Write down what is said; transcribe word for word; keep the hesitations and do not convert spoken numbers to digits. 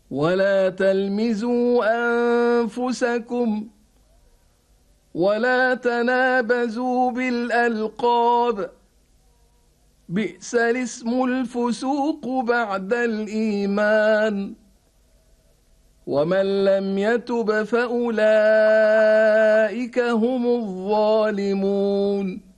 ولا تلمزوا أنفسكم ولا تنابزوا بالألقاب بئس الاسم الفسوق بعد الإيمان ومن لم يتب فأولئك هم الظالمون